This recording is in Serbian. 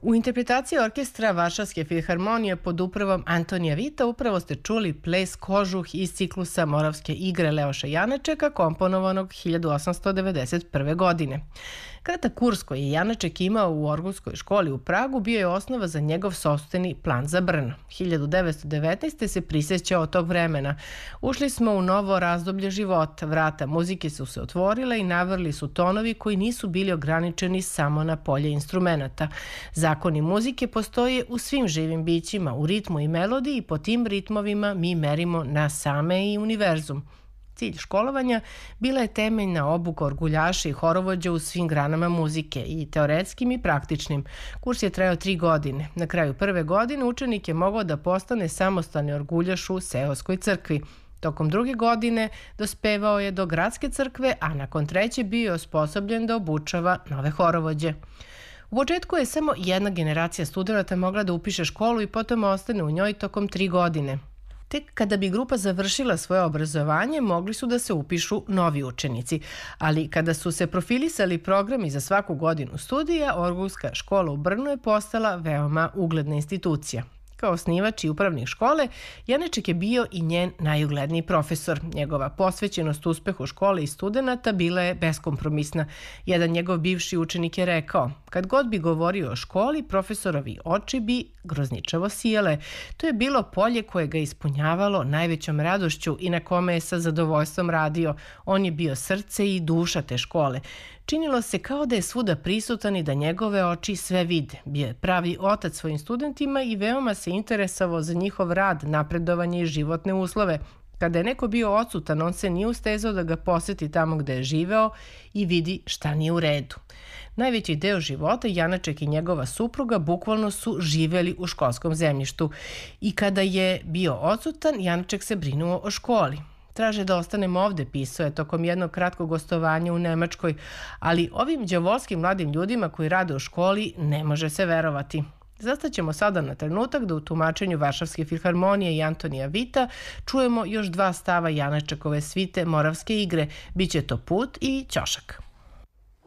U interpretaciji orkestra Varšavske filharmonije pod upravom Antonija Vita upravo ste čuli ples Kožuh iz ciklusa Moravske igre Leoša Janečeka, komponovanog 1891. godine. Kratak kurs koji je Janeček imao u Orgulskoj školi u Pragu bio je osnova za njegov sopstveni plan za Brno. 1919. se prisjećao tog vremena. Ušli smo u novo razdoblje života, vrata muzike su se otvorile i navrli su tonovi koji nisu bili ograničeni samo na polje instrumenata. Zakoni muzike postoje u svim živim bićima, u ritmu i melodiji i po tim ritmovima mi merimo na same i univerzum. Cilj školovanja bila je temeljna obuka orguljaša i horovođa u svim granama muzike, i teoretskim i praktičnim. Kurs je trajao 3 godine. Na kraju prve godine učenik je mogao da postane samostalni orguljaš u seoskoj crkvi. Tokom druge godine dospevao je do gradske crkve, a nakon treće bio je osposobljen da obučava nove horovođe. U početku je samo jedna generacija studenata mogla da upiše školu i potom ostane u njoj tokom 3 godine. Tek kada bi grupa završila svoje obrazovanje, mogli su da se upišu novi učenici. Ali kada su se profilisali programi za svaku godinu studija, Orgulska škola u Brnu je postala veoma ugledna institucija. Kao osnivač i upravnik škole, Janeček je bio i njen najugledniji profesor. Njegova posvećenost uspehu škole i studenata bila je beskompromisna. Jedan njegov bivši učenik je rekao: kad god bi govorio o školi, profesorovi oči bi grozničavo sijale. To je bilo polje koje ga ispunjavalo najvećom radošću i na kome je sa zadovoljstvom radio. On je bio srce i duša te škole. Činilo se kao da je svuda prisutan i da njegove oči sve vide. Bio je pravi otac svojim studentima i veoma se interesovao za njihov rad, napredovanje i životne uslove. Kada je neko bio odsutan, on se nije ustezao da ga poseti tamo gde je živeo i vidi šta nije u redu. Najveći deo života Janeček i njegova supruga bukvalno su živeli u školskom zemljištu. I kada je bio odsutan, Janeček se brinuo o školi. Traže da ostanem ovde, pisao je tokom jednog kratkog gostovanja u Nemačkoj, ali ovim đavolskim mladim ljudima koji rade u školi ne može se verovati. Zastaćemo sada na trenutak da u tumačenju Varšavske filharmonije i Antonija Vita čujemo još 2 stava Janečekove svite Moravske igre. Biće to Put i Ćošak.